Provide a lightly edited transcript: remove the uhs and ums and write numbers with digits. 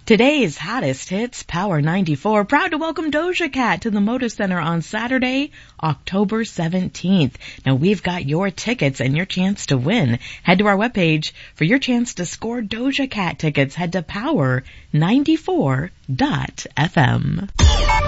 Today's hottest hits, Power 94, proud to welcome Doja Cat to the Moda Center on Saturday, October 17th. Now we've got your tickets and your chance to win. Head to our webpage for your chance to score Doja Cat tickets. Head to power94.fm.